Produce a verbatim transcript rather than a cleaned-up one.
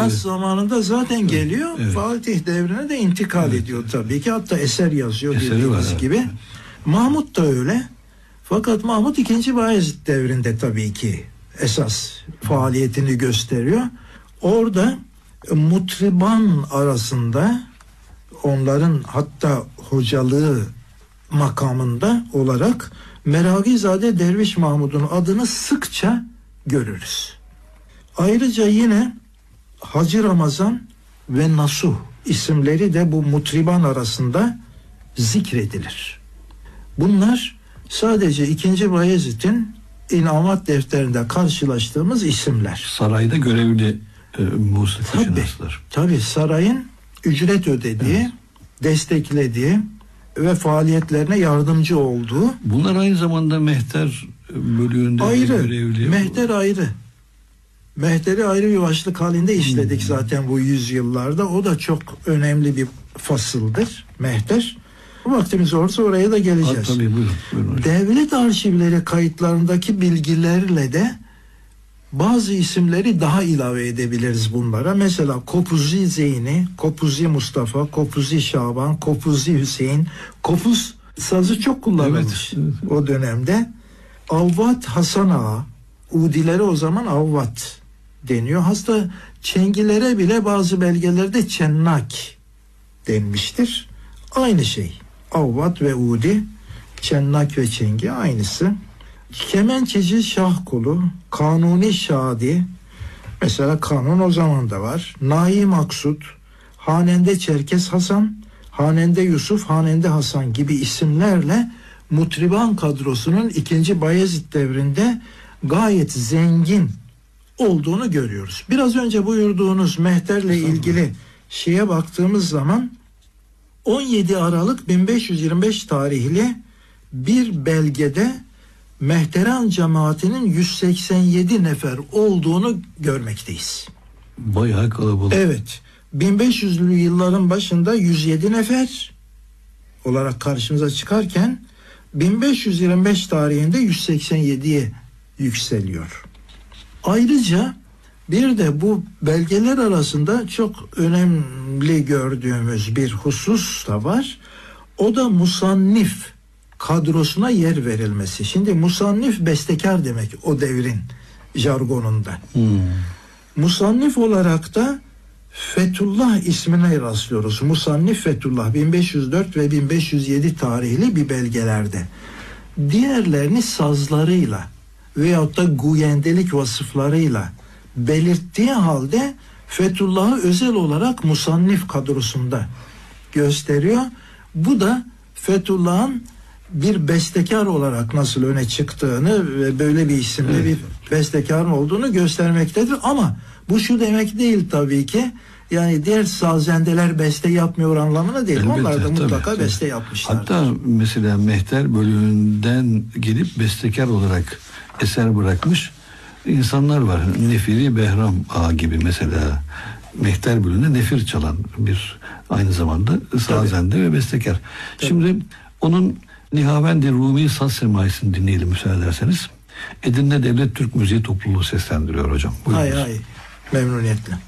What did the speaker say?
Abbas evet. zamanında zaten geliyor. Evet. Fatih devrine de intikal evet. ediyor tabii ki. Hatta eser yazıyor Eseri bildiğiniz var, gibi. Evet. Mahmut da öyle. Fakat Mahmut ikinci Bayezid devrinde tabii ki esas faaliyetini gösteriyor. Orada mutriban arasında onların hatta hocalığı makamında olarak Meragizade Derviş Mahmud'un adını sıkça görürüz. Ayrıca yine Hacı Ramazan ve Nasuh isimleri de bu mutriban arasında zikredilir. Bunlar sadece ikinci Bayezid'in inamat defterinde karşılaştığımız isimler. Sarayda görevli e, musikacılar. Tabii sarayın ücret ödediği, evet. desteklediği ve faaliyetlerine yardımcı olduğu. Bunlar aynı zamanda mehter bölüğünde ayrı, görevli. Mehter ayrı. Mehteri ayrı bir başlık halinde işledik hmm. zaten bu yüzyıllarda. O da çok önemli bir fasıldır. Mehter. Vaktimiz olursa oraya da geleceğiz. Ha, tabii, buyurun, buyurun. Devlet arşivleri kayıtlarındaki bilgilerle de bazı isimleri daha ilave edebiliriz bunlara. Mesela Kopuzi Zeyni, Kopuzi Mustafa, Kopuzi Şaban, Kopuzi Hüseyin. Kopuz sazı çok kullanılmış evet, evet. o dönemde. Avvat Hasan Ağa, Udilere o zaman Avvat deniyor. Hatta Çengilere bile bazı belgelerde Çennak denmiştir. Aynı şey. Avvat ve Udi, Çennak ve Çengi aynısı. Kemençeci Şahkulu, Kanuni Şadi, mesela kanun o zaman da var. Nahi Maksut, Hanende Çerkes Hasan, Hanende Yusuf, Hanende Hasan gibi isimlerle mutriban kadrosunun ikinci Bayezid devrinde gayet zengin olduğunu görüyoruz. Biraz önce buyurduğunuz mehterle ilgili şeye baktığımız zaman on yedi Aralık bin beş yüz yirmi beş tarihli bir belgede mehteran cemaatinin yüz seksen yedi nefer olduğunu görmekteyiz. Bayağı kalabalık. Evet. bin beş yüzlü yılların başında yüz yedi nefer olarak karşımıza çıkarken bin beş yüz yirmi beş tarihinde yüz seksen yediye yükseliyor. Ayrıca bir de bu belgeler arasında çok önemli gördüğümüz bir husus da var. O da musannif kadrosuna yer verilmesi. Şimdi musannif bestekar demek o devrin jargonunda. Hmm. Musannif olarak da Fethullah ismine rastlıyoruz. Musannif Fethullah bin beş yüz dört ve bin beş yüz yedi tarihli bir belgelerde. Diğerlerini sazlarıyla veyahut da guyendelik vasıflarıyla belirttiği halde Fethullah'ı özel olarak musannif kadrosunda gösteriyor. Bu da Fethullah'ın bir bestekar olarak nasıl öne çıktığını ve böyle bir isimli evet. bir bestekar olduğunu göstermektedir. Ama bu şu demek değil tabii ki. Yani diğer sazendeler beste yapmıyor anlamına değil. Elbette, onlar da mutlaka tabii, beste yapmışlardır. Hatta mesela mehter bölümünden gelip bestekar olarak eser bırakmış insanlar var. Nefiri Behram Ağa gibi mesela mehter bölümünde nefir çalan bir aynı zamanda sazende tabii. ve bestekar. Tabii. Şimdi onun Nihavendi Rumi Saz Semaisi'ni dinleyelim müsaade ederseniz. Edirne Devlet Türk Müziği Topluluğu seslendiriyor hocam. Hay hay. Memnuniyetle.